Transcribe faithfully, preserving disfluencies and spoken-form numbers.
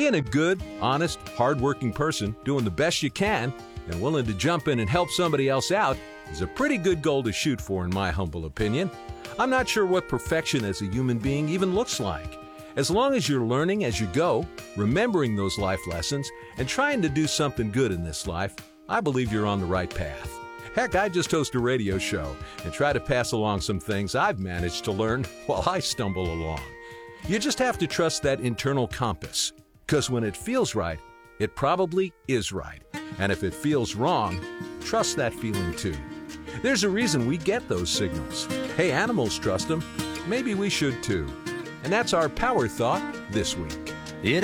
Being a good, honest, hardworking person, doing the best you can, and willing to jump in and help somebody else out is a pretty good goal to shoot for, in my humble opinion. I'm not sure what perfection as a human being even looks like. As long as you're learning as you go, remembering those life lessons, and trying to do something good in this life, I believe you're on the right path. Heck, I just host a radio show and try to pass along some things I've managed to learn while I stumble along. You just have to trust that internal compass, because when it feels right, it probably is right. And if it feels wrong, trust that feeling too. There's a reason we get those signals. Hey, animals trust them. Maybe we should too. And that's our Power Thought this week.